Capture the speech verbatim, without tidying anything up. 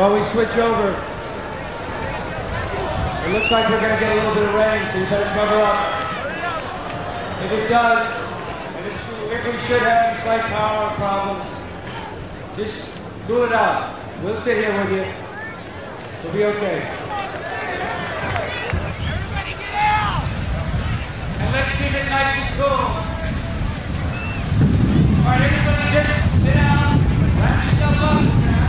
while we switch over. It looks like we're going to get a little bit of rain, so you better cover up. If it does, if, it should, if we should have any slight power problem, just cool it out. We'll sit here with you. We'll be okay. Everybody get out! And let's keep it nice and cool. All right, everybody just sit down, wrap yourself up.